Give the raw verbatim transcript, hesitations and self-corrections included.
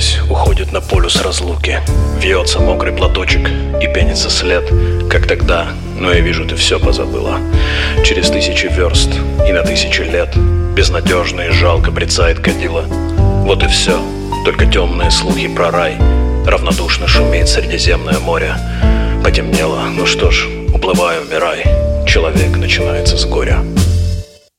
Смерть уходит на полюс разлуки. Вьется мокрый платочек и пенится след. Как тогда, но я вижу, ты все позабыла. Через тысячи верст и на тысячи лет безнадежно и жалко брецает кадила. Вот и все, только темные слухи про рай. Равнодушно шумит Средиземное море. Потемнело, ну что ж, уплывай, умирай. Человек начинается с горя.